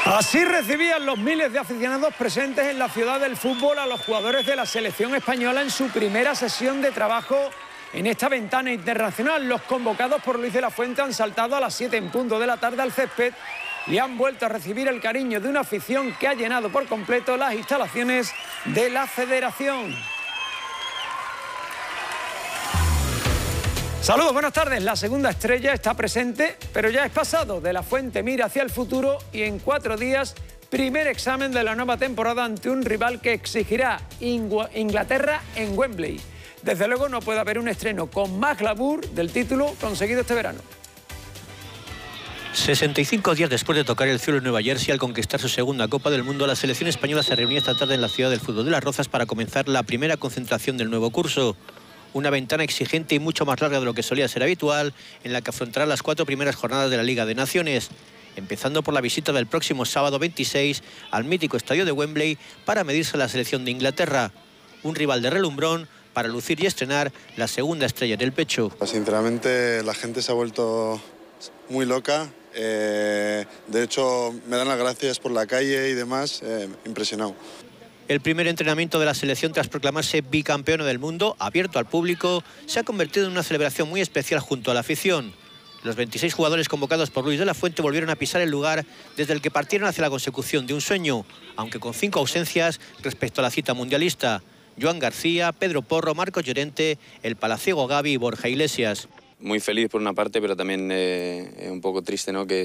Así recibían los miles de aficionados presentes en la ciudad del fútbol a los jugadores de la selección española en su primera sesión de trabajo en esta ventana internacional. Los convocados por Luis de la Fuente han saltado a las 7 en punto de la tarde al césped y han vuelto a recibir el cariño de una afición que ha llenado por completo las instalaciones de la federación. Saludos, buenas tardes. La segunda estrella está presente, pero ya es pasado. De la Fuente mira hacia el futuro y en 4 días, primer examen de la nueva temporada ante un rival que exigirá Inglaterra en Wembley. Desde luego no puede haber un estreno con más glamour del título conseguido este verano. 65 días después de tocar el cielo en Nueva Jersey al conquistar su segunda Copa del Mundo, la selección española se reunía esta tarde en la ciudad del fútbol de Las Rozas para comenzar la primera concentración del nuevo curso. Una ventana exigente y mucho más larga de lo que solía ser habitual, en la que afrontará las 4 primeras jornadas de la Liga de Naciones, empezando por la visita del próximo sábado 26 al mítico estadio de Wembley para medirse a la selección de Inglaterra, un rival de relumbrón para lucir y estrenar la segunda estrella en el pecho. Sinceramente, la gente se ha vuelto muy loca. De hecho, me dan las gracias por la calle y demás. Impresionado. El primer entrenamiento de la selección tras proclamarse bicampeona del mundo, abierto al público, se ha convertido en una celebración muy especial junto a la afición. Los 26 jugadores convocados por Luis de la Fuente volvieron a pisar el lugar desde el que partieron hacia la consecución de un sueño, aunque con 5 ausencias respecto a la cita mundialista: Joan García, Pedro Porro, Marcos Llorente, el palaciego Gavi y Borja Iglesias. Muy feliz por una parte, pero también un poco triste, ¿no? Que